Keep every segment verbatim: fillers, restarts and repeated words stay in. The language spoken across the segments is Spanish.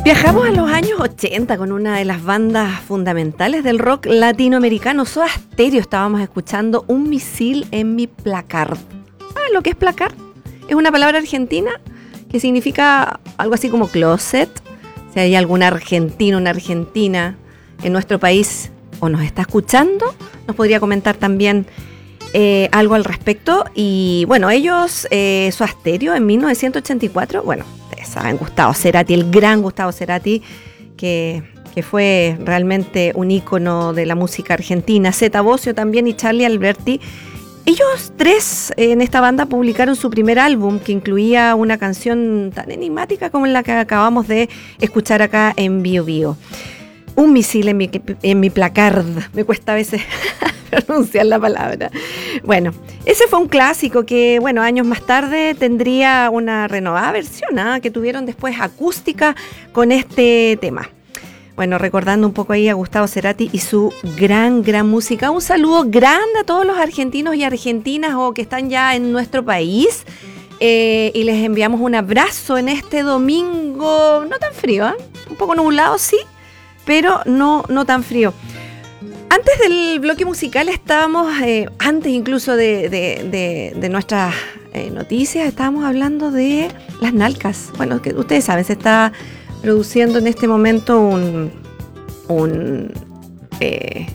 Viajamos a los años ochenta con una de las bandas fundamentales del rock latinoamericano, Soda Stereo. Estábamos escuchando Un misil en mi placard. ¿Sabes lo que es placard? Es una palabra argentina que significa algo así como closet. Si hay algún argentino, una argentina en nuestro país o nos está escuchando, nos podría comentar también eh, algo al respecto. Y bueno, ellos, eh, Soda Stereo en mil novecientos ochenta y cuatro, bueno, ustedes saben, Gustavo Cerati, el gran Gustavo Cerati, que, que fue realmente un ícono de la música argentina, Zeta Bosio también y Charly Alberti. Ellos tres en esta banda publicaron su primer álbum, que incluía una canción tan enigmática como la que acabamos de escuchar acá en Bio Bio. Un misil en mi, en mi placard. Me cuesta a veces pronunciar la palabra. Bueno, ese fue un clásico que, bueno, años más tarde tendría una renovada versión, ¿eh? que tuvieron después acústica con este tema. Bueno, recordando un poco ahí a Gustavo Cerati y su gran, gran música. Un saludo grande a todos los argentinos y argentinas o que están ya en nuestro país. Eh, y les enviamos un abrazo en este domingo, no tan frío, ¿eh? Un poco nublado, sí, pero no, no tan frío. Antes del bloque musical estábamos, eh, antes incluso de, de, de, de nuestras eh, noticias, estábamos hablando de las nalcas. Bueno, que ustedes saben, se está produciendo en este momento un, un eh,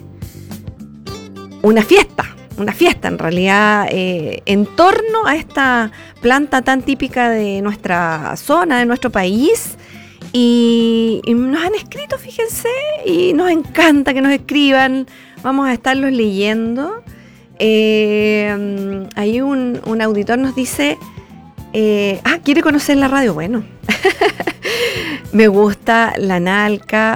una fiesta, una fiesta en realidad eh, en torno a esta planta tan típica de nuestra zona, de nuestro país. Y, y nos han escrito, fíjense, y nos encanta que nos escriban. Vamos a estarlos leyendo. Eh, ahí un, un auditor nos dice, eh, ah, ¿quiere conocer la radio? Bueno, me gusta la nalca,